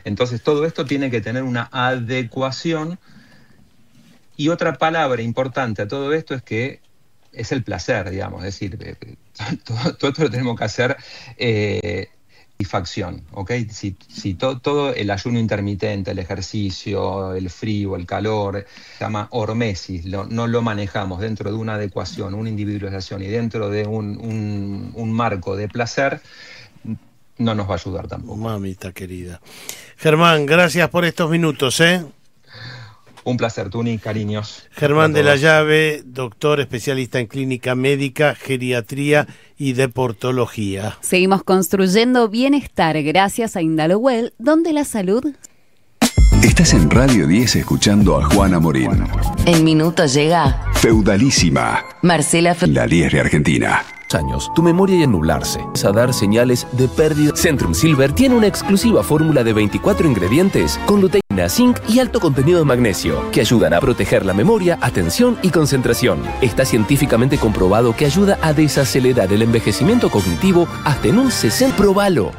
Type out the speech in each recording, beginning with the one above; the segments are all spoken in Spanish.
Entonces todo esto tiene que tener una adecuación. Y otra palabra importante a todo esto es que es el placer, digamos, es decir, todo esto lo tenemos que hacer satisfacción, ¿ok? Si todo el ayuno intermitente, el ejercicio, el frío, el calor, se llama hormesis, no lo manejamos dentro de una adecuación, una individualización y dentro de un marco de placer, no nos va a ayudar tampoco. Mamita querida. Germán, gracias por estos minutos, ¿eh? Un placer, Tuni, cariños. Germán de la Llave, doctor especialista en clínica médica, geriatría y deportología. Seguimos construyendo bienestar gracias a Indalowell, donde la salud... Estás en Radio 10 escuchando a Juana Morín. En minutos llega Feudalísima. Marcela La 10 de Argentina. Años, tu memoria y nublarse, a dar señales de pérdida. Centrum Silver tiene una exclusiva fórmula de 24 ingredientes con luteína, zinc y alto contenido de magnesio que ayudan a proteger la memoria, atención y concentración. Está científicamente comprobado que ayuda a desacelerar el envejecimiento cognitivo hasta en un 60%. Probalo.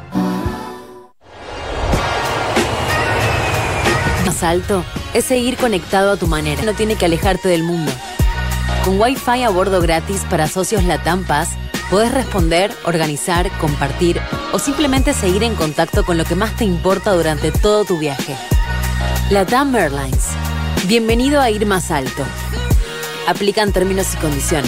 Más alto es seguir conectado a tu manera. No tiene que alejarte del mundo. Con Wi-Fi a bordo gratis para socios LATAM Pass, podés responder, organizar, compartir o simplemente seguir en contacto con lo que más te importa durante todo tu viaje. LATAM Airlines. Bienvenido a ir más alto. Aplican términos y condiciones.